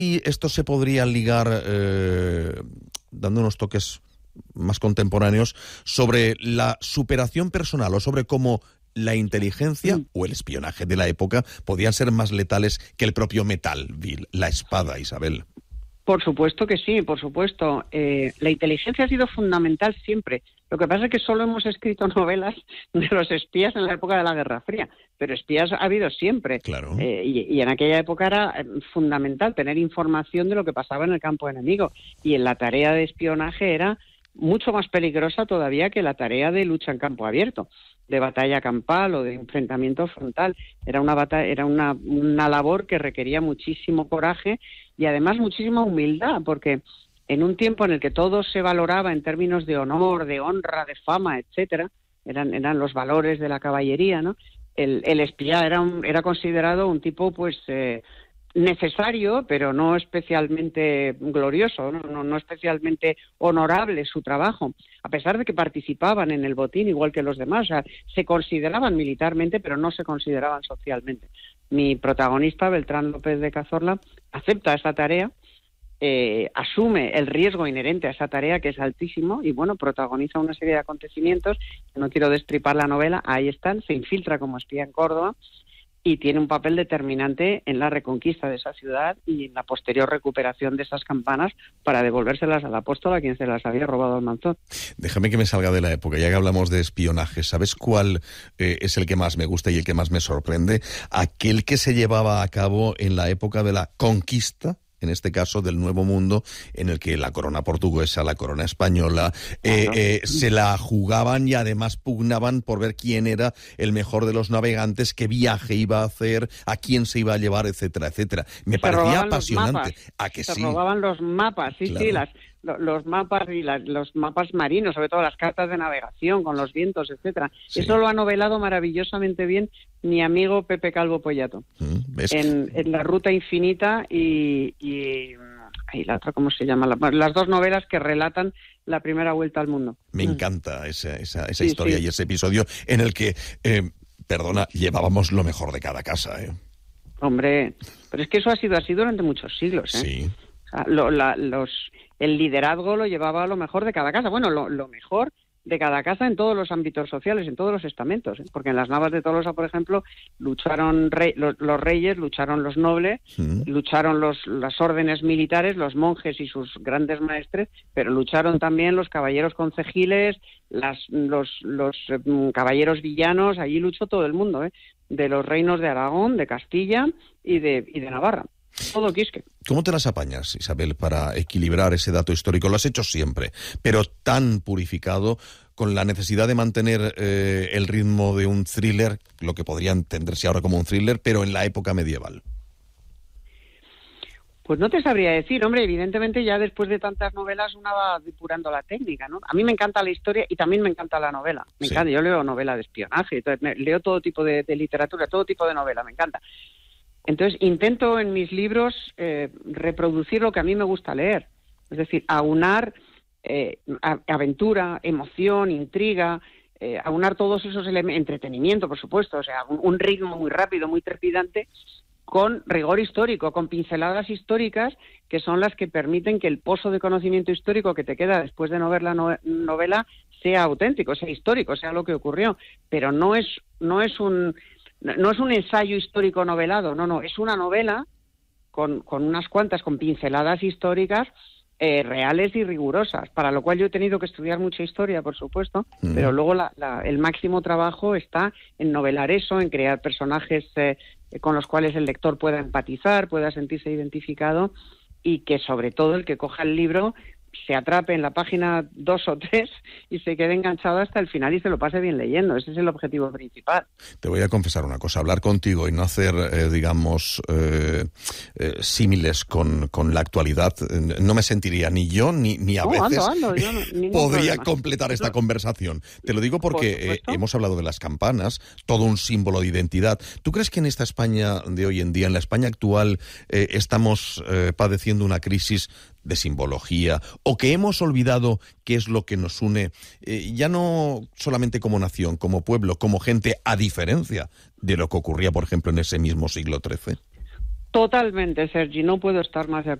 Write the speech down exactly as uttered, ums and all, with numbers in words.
Y esto se podría ligar, eh, dando unos toques más contemporáneos, sobre la superación personal o sobre cómo la inteligencia mm. o el espionaje de la época podían ser más letales que el propio metal, la espada, Isabel. Por supuesto que sí, por supuesto. Eh, la inteligencia ha sido fundamental siempre. Lo que pasa es que solo hemos escrito novelas de los espías en la época de la Guerra Fría, pero espías ha habido siempre. Claro. Eh, y, y en aquella época era fundamental tener información de lo que pasaba en el campo enemigo. Y en la tarea de espionaje era mucho más peligrosa todavía que la tarea de lucha en campo abierto, de batalla campal o de enfrentamiento frontal. Era una batalla, era una, una labor que requería muchísimo coraje y además muchísima humildad, porque en un tiempo en el que todo se valoraba en términos de honor, de honra, de fama, etcétera, eran, eran los valores de la caballería, ¿no? El, el espía era, un, era considerado un tipo, pues, eh, necesario, pero no especialmente glorioso, ¿no? No, no especialmente honorable su trabajo, a pesar de que participaban en el botín igual que los demás. O sea, se consideraban militarmente, pero no se consideraban socialmente. Mi protagonista, Beltrán López de Cazorla, acepta esta tarea, eh, asume el riesgo inherente a esa tarea, que es altísimo, y bueno, protagoniza una serie de acontecimientos. No quiero destripar la novela, ahí están, se infiltra como espía en Córdoba, y tiene un papel determinante en la reconquista de esa ciudad y en la posterior recuperación de esas campanas para devolvérselas al apóstol a quien se las había robado Almanzor. Déjame que me salga de la época, ya que hablamos de espionaje. ¿Sabes cuál eh, es el que más me gusta y el que más me sorprende? Aquel que se llevaba a cabo en la época de la conquista, en este caso del Nuevo Mundo, en el que la corona portuguesa, la corona española, eh, eh, se la jugaban y además pugnaban por ver quién era el mejor de los navegantes, qué viaje iba a hacer, a quién se iba a llevar, etcétera, etcétera. Me se parecía apasionante. ¿A que se sí? robaban los mapas, sí, claro. sí, las, los mapas y la, los mapas marinos, sobre todo las cartas de navegación con los vientos, etcétera. Sí. Eso lo ha novelado maravillosamente bien mi amigo Pepe Calvo Pollato, ¿ves? En, en La Ruta Infinita y, y, y la otra, ¿cómo se llama? La, las dos novelas que relatan la primera vuelta al mundo. Me encanta esa, esa, esa sí, historia sí. y ese episodio en el que, eh, perdona, llevábamos lo mejor de cada casa, ¿eh? Hombre, pero es que eso ha sido así durante muchos siglos, ¿eh? Sí. O sea, lo, la, los, el liderazgo lo llevaba lo mejor de cada casa. Bueno, lo, lo mejor de cada casa en todos los ámbitos sociales, en todos los estamentos, ¿eh? Porque en las Navas de Tolosa, por ejemplo, lucharon rey, los, los reyes, lucharon los nobles, sí. lucharon los, las órdenes militares, los monjes y sus grandes maestres, pero lucharon también los caballeros concejiles, las, los, los eh, caballeros villanos. Allí luchó todo el mundo, ¿eh? De los reinos de Aragón, de Castilla y de, y de Navarra. Todo Quisque. ¿Cómo te las apañas, Isabel, para equilibrar ese dato histórico? Lo has hecho siempre, pero tan purificado, con la necesidad de mantener eh, el ritmo de un thriller, lo que podría entenderse ahora como un thriller, pero en la época medieval. Pues no te sabría decir, hombre, evidentemente ya después de tantas novelas una va depurando la técnica, ¿no? A mí me encanta la historia y también me encanta la novela. Me sí. encanta, yo leo novela de espionaje, entonces leo todo tipo de, de literatura, todo tipo de novela, me encanta. Entonces intento en mis libros eh, reproducir lo que a mí me gusta leer, es decir, aunar eh, aventura, emoción, intriga, eh, aunar todos esos elementos, entretenimiento, por supuesto, o sea, un, un ritmo muy rápido, muy trepidante, con rigor histórico, con pinceladas históricas que son las que permiten que el pozo de conocimiento histórico que te queda después de no ver la no- novela sea auténtico, sea histórico, sea lo que ocurrió, pero no es no es un no es un ensayo histórico novelado, no, no, es una novela con, con unas cuantas, con pinceladas históricas eh, reales y rigurosas, para lo cual yo he tenido que estudiar mucha historia, por supuesto, mm. pero luego la, la, el máximo trabajo está en novelar eso, en crear personajes eh, con los cuales el lector pueda empatizar, pueda sentirse identificado y que sobre todo el que coja el libro se atrape en la página dos o tres y se quede enganchado hasta el final y se lo pase bien leyendo. Ese es el objetivo principal. Te voy a confesar una cosa, hablar contigo y no hacer, eh, digamos, eh, eh, símiles con, con la actualidad, eh, no me sentiría ni yo ni, ni a no, veces ando, ando, yo no, podría problema. completar esta conversación. Te lo digo porque eh, hemos hablado de las campanas, todo un símbolo de identidad. ¿Tú crees que en esta España de hoy en día, en la España actual, eh, estamos eh, padeciendo una crisis de simbología, o que hemos olvidado qué es lo que nos une, eh, ya no solamente como nación, como pueblo, como gente, a diferencia de lo que ocurría, por ejemplo, en ese mismo siglo trece? Totalmente, Sergi, no puedo estar más de acuerdo.